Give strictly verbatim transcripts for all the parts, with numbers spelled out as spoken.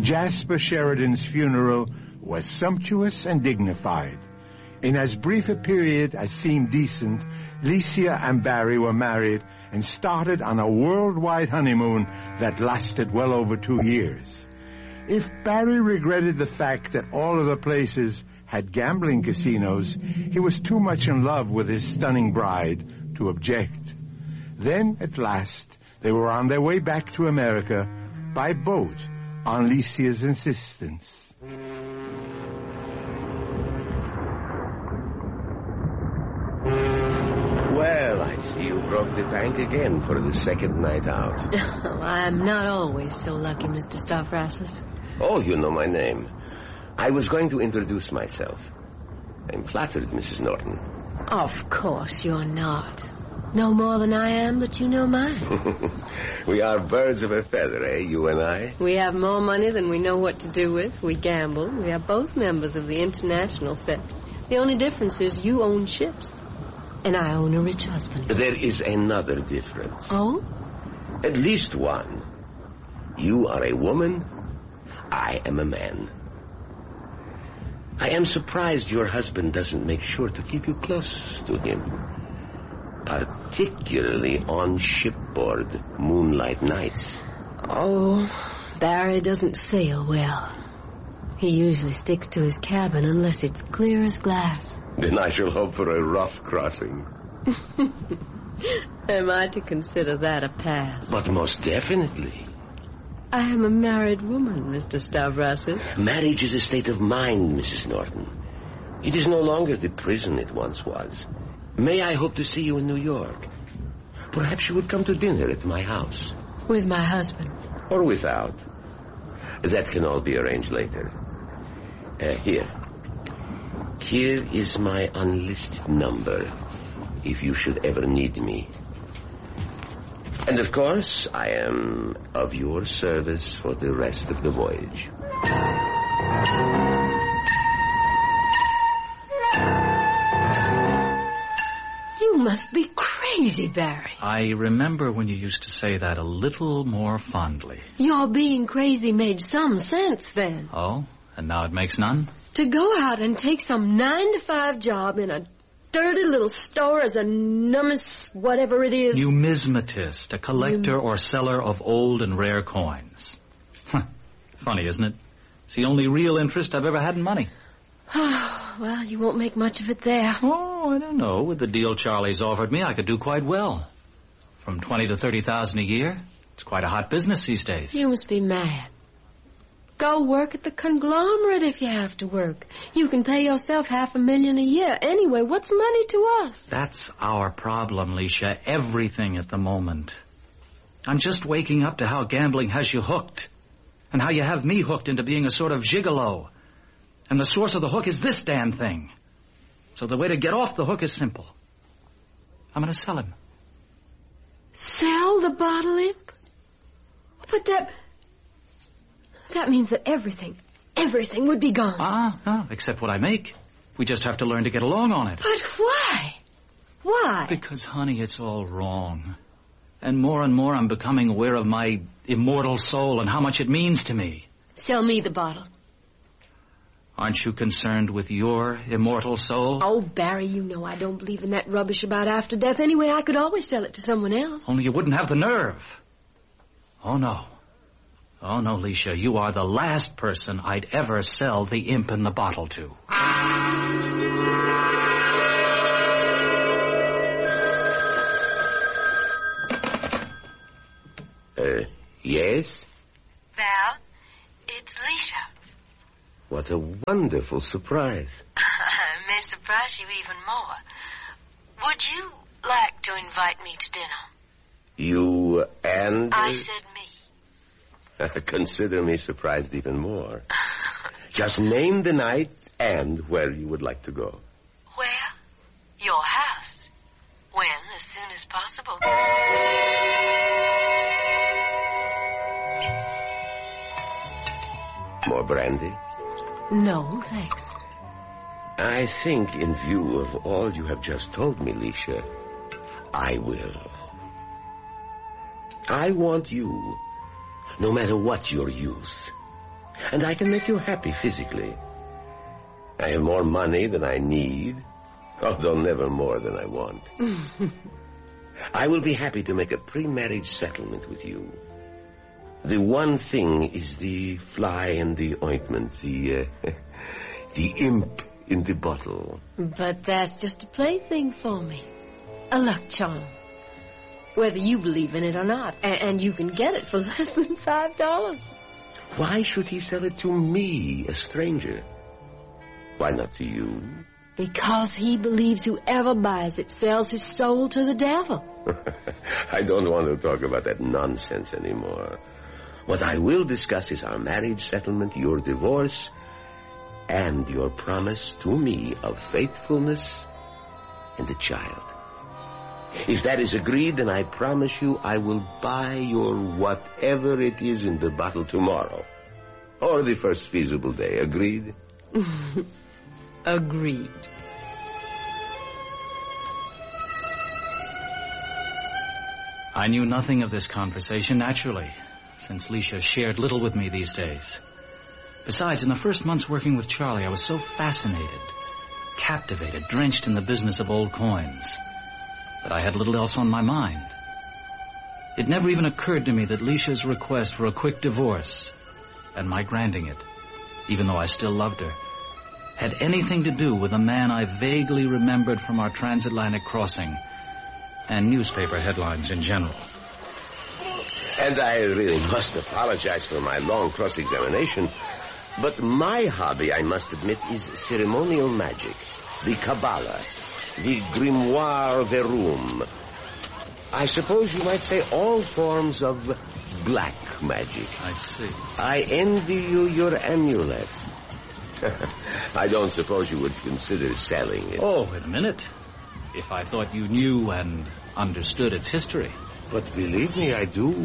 Jasper Sheridan's funeral was sumptuous and dignified. In as brief a period as seemed decent, Licia and Barry were married and started on a worldwide honeymoon that lasted well over two years. If Barry regretted the fact that all of the places had gambling casinos, he was too much in love with his stunning bride to object. Then, at last, they were on their way back to America by boat on Licia's insistence. Well, I see you broke the bank again for the second night out. Oh, I'm not always so lucky, Mister Stavrasis. Oh, you know my name. I was going to introduce myself. I'm flattered, Missus Norton. Of course you're not. No more than I am, but you know mine. We are birds of a feather, eh, you and I? We have more money than we know what to do with. We gamble. We are both members of the international set. The only difference is you own ships. And I own a rich husband. There is another difference. Oh? At least one. You are a woman. I am a man. I am surprised your husband doesn't make sure to keep you close to him. Particularly on shipboard moonlight nights. Oh, Barry doesn't sail well. He usually sticks to his cabin unless it's clear as glass. Then I shall hope for a rough crossing. Am I to consider that a pass? But most definitely. I am a married woman, Mister Stavrasis. Marriage is a state of mind, Missus Norton. It is no longer the prison it once was. May I hope to see you in New York? Perhaps you would come to dinner at my house. With my husband. Or without. That can all be arranged later. Uh, here. Here is my unlisted number, if you should ever need me. And of course, I am of your service for the rest of the voyage. You must be crazy, Barry. I remember when you used to say that a little more fondly. Your being crazy made some sense then. Oh, and now it makes none? To go out and take some nine-to-five job in a dirty little store as a numis whatever it is. Numismatist, a collector Num- or seller of old and rare coins. Funny, isn't it? It's the only real interest I've ever had in money. Well, you won't make much of it there. Oh, I don't know. With the deal Charlie's offered me, I could do quite well. From twenty to thirty thousand a year. It's quite a hot business these days. You must be mad. Go work at the conglomerate if you have to work. You can pay yourself half a million a year. Anyway, what's money to us? That's our problem, Licia. Everything at the moment. I'm just waking up to how gambling has you hooked. And how you have me hooked into being a sort of gigolo. And the source of the hook is this damn thing. So the way to get off the hook is simple. I'm going to sell him. Sell the bottle imp? But that... That means that everything, everything would be gone. Ah, ah, except what I make. We just have to learn to get along on it. But why? Why? Because, honey, it's all wrong. And more and more I'm becoming aware of my immortal soul and how much it means to me. Sell me the bottle. Aren't you concerned with your immortal soul? Oh, Barry, you know I don't believe in that rubbish about after death. Anyway, I could always sell it to someone else. Only you wouldn't have the nerve. Oh, no. Oh, no, Licia, you are the last person I'd ever sell the imp in the bottle to. Uh, yes? Val, it's Licia. What a wonderful surprise. May surprise you even more. Would you like to invite me to dinner? You and... I said me. Consider me surprised even more. Just name the night and where you would like to go. Where? Your house. When? As soon as possible. More brandy? No, thanks. I think, in view of all you have just told me, Licia, I will. I want you, no matter what your youth, And I can make you happy physically. I have more money than I need, although never more than I want. I will be happy to make a pre-marriage settlement with you. The one thing is the fly in the ointment, the, uh, the imp in the bottle. But that's just a plaything for me. A luck charm. Whether you believe in it or not. A- and you can get it for less than five dollars. Why should he sell it to me, a stranger? Why not to you? Because he believes whoever buys it sells his soul to the devil. I don't want to talk about that nonsense anymore. What I will discuss is our marriage settlement, your divorce, and your promise to me of faithfulness and a child. If that is agreed, then I promise you I will buy your whatever it is in the bottle tomorrow. Or the first feasible day. Agreed? Agreed. I knew nothing of this conversation, naturally, since Leisha shared little with me these days. Besides, in the first months working with Charlie, I was so fascinated, captivated, drenched in the business of old coins, that I had little else on my mind. It never even occurred to me that Leisha's request for a quick divorce, and my granting it, even though I still loved her, had anything to do with a man I vaguely remembered from our transatlantic crossing and newspaper headlines in general. And I really must apologize for my long cross-examination, but my hobby, I must admit, is ceremonial magic, the Kabbalah, the Grimoire Verum. I suppose you might say all forms of black magic. I see. I envy you your amulet. I don't suppose you would consider selling it. Oh, wait a minute. If I thought you knew and understood its history. But believe me, I do.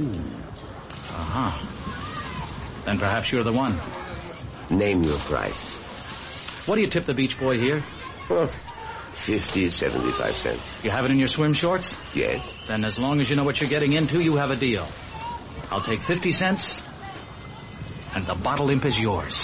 Uh-huh. Then perhaps you're the one. Name your price. What do you tip the beach boy here? Oh, fifty, seventy-five cents. You have it in your swim shorts? Yes. Then as long as you know what you're getting into, you have a deal. I'll take fifty cents, and the bottle imp is yours.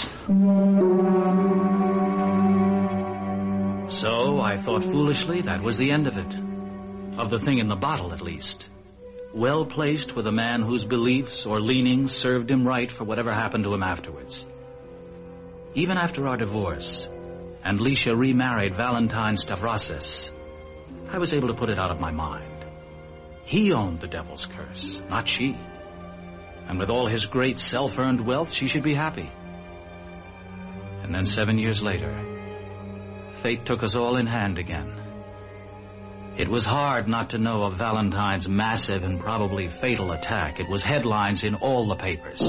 So I thought foolishly that was the end of it. Of the thing in the bottle, at least. Well placed with a man whose beliefs or leanings served him right for whatever happened to him afterwards. Even after our divorce, and Leisha remarried Valentine Stavrasis, I was able to put it out of my mind. He owned the devil's curse, not she. And with all his great self-earned wealth, she should be happy. And then seven years later, fate took us all in hand again. It was hard not to know of Valentine's massive and probably fatal attack. It was headlines in all the papers.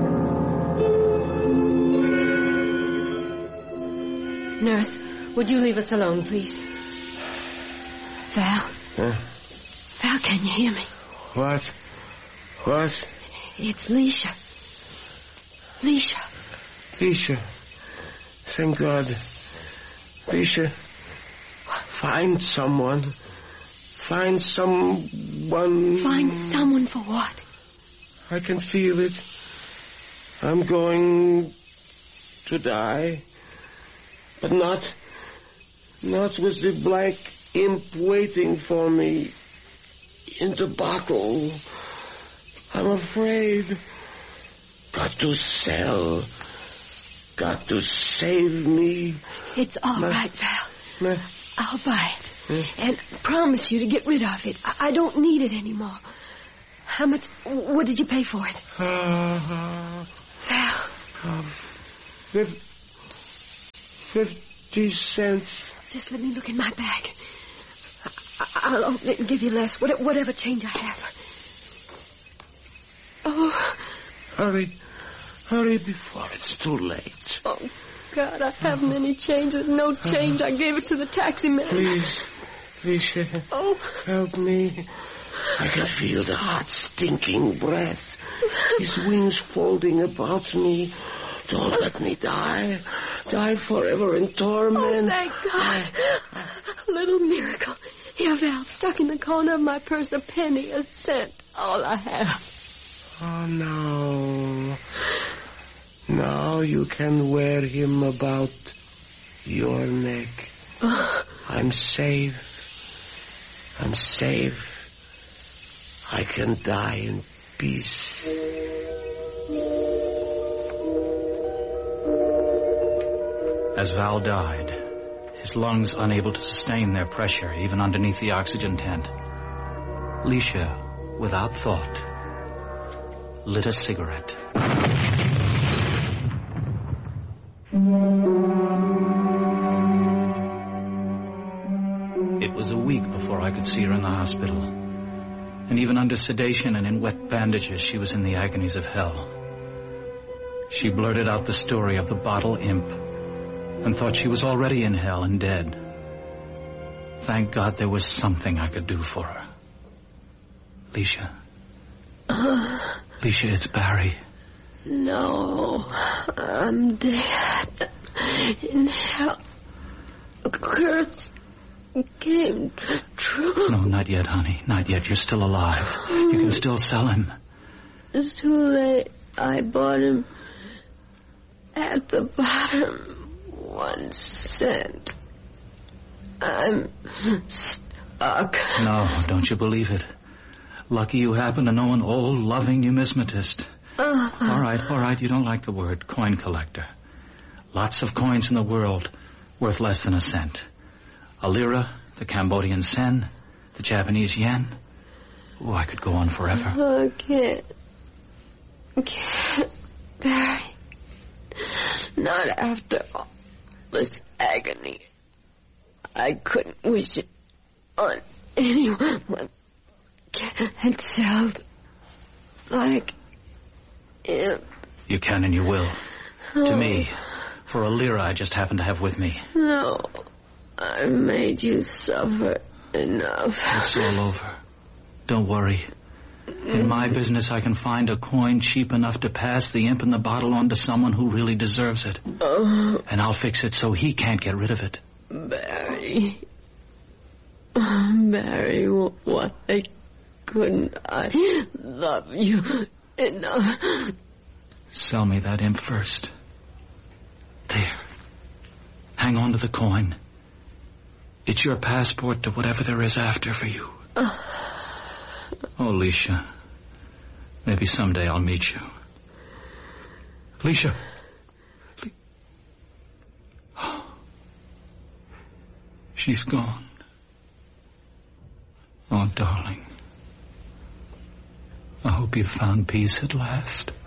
Nurse, would you leave us alone, please? Val? Huh? Val, can you hear me? What? What? It's Leisha. Leisha. Leisha. Thank God. Leisha. Find someone. Find someone. Find someone for what? I can feel it. I'm going to die. But not, not with the black imp waiting for me in the bottle. I'm afraid. Got to sell. Got to save me. It's all Ma- right, Val. Ma- I'll buy it. Hmm? And promise you to get rid of it. I, I don't need it anymore. How much, what did you pay for it? Uh, Val. Uh, fif- Fifty cents. Just let me look in my bag. I, I'll open it and give you less, whatever, whatever change I have. Oh. Hurry. Hurry before it's too late. Oh, God, I haven't any change. There's no change. I gave it to the taxi man. Please, Leisha, oh. help me. I can feel the hot, stinking breath. His wings folding about me. Don't let me die. Die forever in torment. Oh, thank God. A little miracle. Here, Val, stuck in the corner of my purse, a penny, a cent. All I have. Oh, no. No, you can wear him about your neck. I'm safe. I'm safe. I can die in peace. As Val died, his lungs unable to sustain their pressure even underneath the oxygen tent, Leisha, without thought, lit a cigarette. It was a week before I could see her in the hospital. And even under sedation and in wet bandages, she was in the agonies of hell. She blurted out the story of the bottle imp and thought she was already in hell and dead. Thank God there was something I could do for her. Leisha. Leisha, it's Barry. No, I'm dead. In hell. The curse came true. No, not yet, honey. Not yet. You're still alive. You can still sell him. It's too late. I bought him at the bottom. One cent. I'm stuck. No, don't you believe it. Lucky you happen to know an old, loving numismatist. Uh, all right, all right, you don't like the word coin collector. Lots of coins in the world worth less than a cent. A lira, the Cambodian sen, the Japanese yen. Oh, I could go on forever. I can't. I can't, Barry. Not after all this agony. I couldn't wish it on anyone. Can't sell like him. You can and you will. Oh. To me, for a lira I just happen to have with me. No, I made you suffer enough. It's all over. Don't worry. In my business, I can find a coin cheap enough to pass the imp in the bottle on to someone who really deserves it. Oh. And I'll fix it so he can't get rid of it. Barry. Barry, why couldn't I love you enough? Sell me that imp first. There. Hang on to the coin. It's your passport to whatever there is after for you. Uh. Oh, Leisha. Maybe someday I'll meet you. Leisha. Le- oh. She's gone. Oh, darling. I hope you've found peace at last.